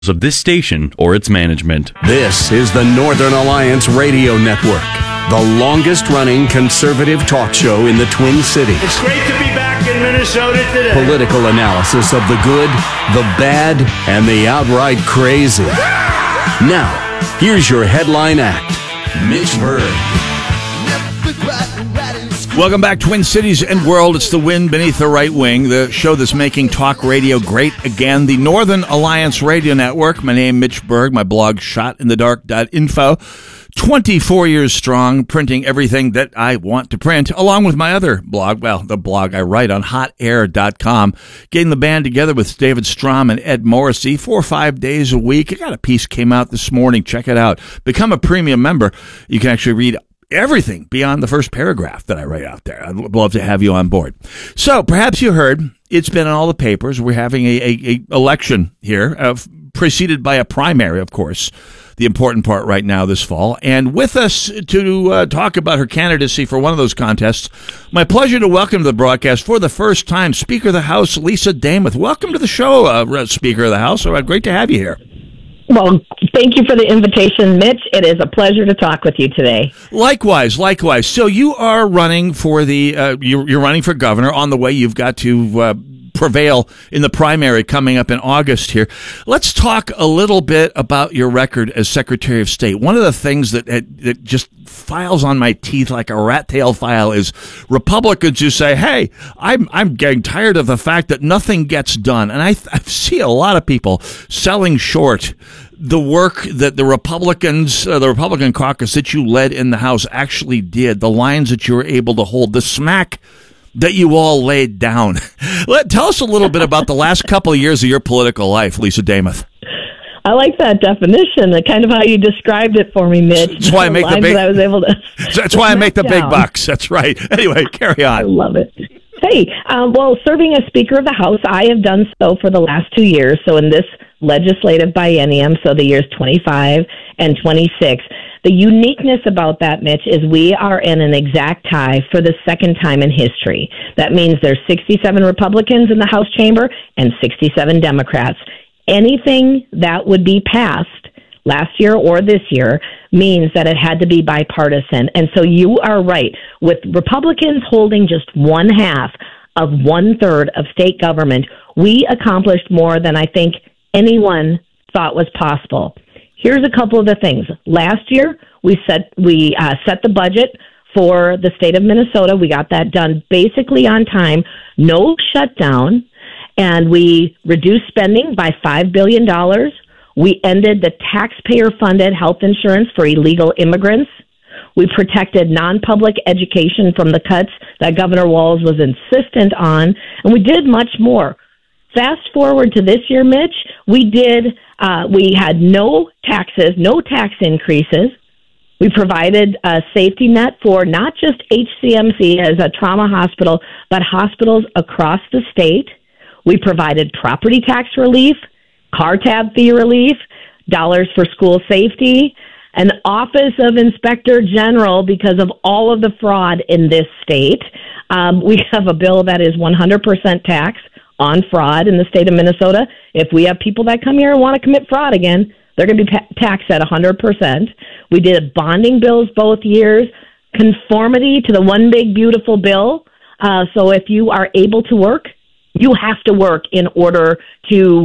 of this station or its management. This is the Northern Alliance Radio Network, the longest-running conservative talk show in the Twin Cities. It's great to be back in Minnesota today. Political analysis of the good, the bad, and the outright crazy. Now, here's your headline act, Mitch Berg. Welcome back, Twin Cities and world. It's the wind beneath the right wing, the show that's making talk radio great again. The Northern Alliance Radio Network. My name, Mitch Berg. My blog, shotinthedark.info. 24 years strong, printing everything that I want to print, along with my other blog, well, the blog I write on hotair.com. Getting the band together with David Strom and Ed Morrissey 4 or 5 days a week. I got a piece came out this morning. Check it out. Become a premium member. You can actually read everything beyond the first paragraph that I write out there. I'd love to have you on board. So perhaps you heard, it's been in all the papers. We're having a election here, preceded by a primary, of course, the important part right now this fall. And with us to talk about her candidacy for one of those contests, my pleasure to welcome to the broadcast for the first time, Speaker of the House, Lisa Demuth. Welcome to the show, Speaker of the House. Great to have you here. Well, thank you for the invitation, Mitch. It is a pleasure to talk with you today. Likewise. So you are running for you're running for governor. On the way, you've got to prevail in the primary coming up in August here. Let's talk a little bit about your record as Secretary of State. One of the things that just files on my teeth like a rat tail file is Republicans who say, hey, I'm getting tired of the fact that nothing gets done. And I see a lot of people selling short the work that the Republicans, the Republican caucus that you led in the House actually did, the lines that you were able to hold, the smack that you all laid down. Tell us a little bit about the last couple of years of your political life, Lisa Demuth. I like that definition, kind of how you described it for me, Mitch. That's why I make the big. I was able to. That's why I make the big bucks. That's right. Anyway, carry on. I love it. Hey, well, serving as Speaker of the House, I have done so for the last 2 years. So in this legislative biennium, so the years 25 and 26. The uniqueness about that, Mitch, is we are in an exact tie for the second time in history. That means there's 67 Republicans in the House chamber and 67 Democrats. Anything that would be passed last year or this year means that it had to be bipartisan. And so you are right. With Republicans holding just 1/2 of 1/3 of state government, we accomplished more than I think anyone thought was possible. Here's a couple of the things. Last year, we set the budget for the state of Minnesota. We got that done basically on time, no shutdown, and we reduced spending by $5 billion. We ended the taxpayer-funded health insurance for illegal immigrants. We protected non-public education from the cuts that Governor Walz was insistent on, and we did much more. Fast forward to this year, Mitch, we had no taxes, no tax increases. We provided a safety net for not just HCMC as a trauma hospital, but hospitals across the state. We provided property tax relief, car tab fee relief, dollars for school safety, an Office of Inspector General because of all of the fraud in this state. We have a bill that is 100% tax on fraud in the state of Minnesota. If we have people that come here and want to commit fraud again, they're going to be taxed at 100%. We did bonding bills both years, conformity to the one big beautiful bill. So if you are able to work, you have to work in order to,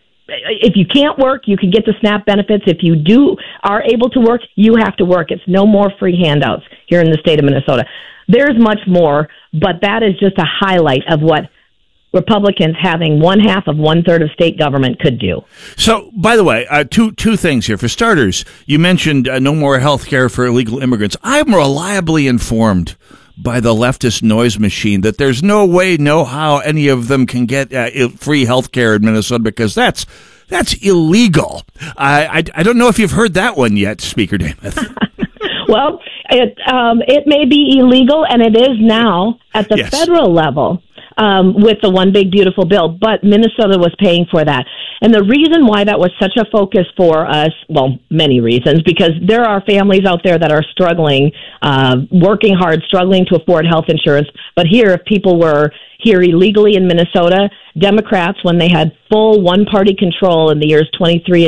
if you can't work, you can get the SNAP benefits. If you are able to work, you have to work. It's no more free handouts here in the state of Minnesota. There's much more, but that is just a highlight of what Republicans having 1/2 of 1/3 of state government could do. So, by the way, two things here. For starters, you mentioned no more health care for illegal immigrants. I'm reliably informed by the leftist noise machine that there's no way, no how any of them can get free health care in Minnesota because that's illegal. I don't know if you've heard that one yet, Speaker Demuth. Well, it may be illegal, and it is now at the federal level. with the One Big Beautiful Bill, but Minnesota was paying for that. And the reason why that was such a focus for us, well, many reasons, because there are families out there that are struggling, working hard, struggling to afford health insurance. But here, if people were here illegally in Minnesota, Democrats, when they had full one-party control in the years 23